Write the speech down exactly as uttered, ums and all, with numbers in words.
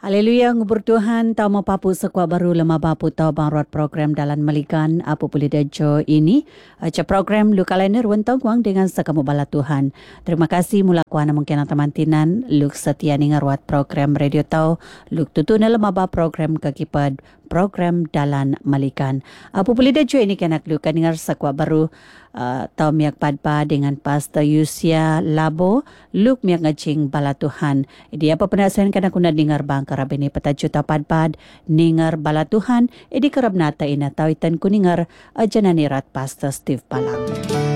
Haleluya, ngubur Tuhan, tau mapapu sekwa baru lama bapu tau bang ruat program dalam malikan apa boleh dajo ini. Aca program lu kalender wentong kuang dengan sekamu bala Tuhan. Terima kasih mula kuana mungkin teman tinan luk setia ningar ruat program radio tau luk tutuna lama ba program kekipad program dalam malikan. Apa boleh dajo ini kenak lu kan ningar sekwa baru uh, tau miak padpa dengan Pastor Yusia Labo luk miak ngacing bala Tuhan. Idi apa penasaran kana kuna dengar bang karabini petajo tapadpad ningar bala Tuhan idi karab nata ina tawitan kuningar ajananirat Pastor Steve Palang.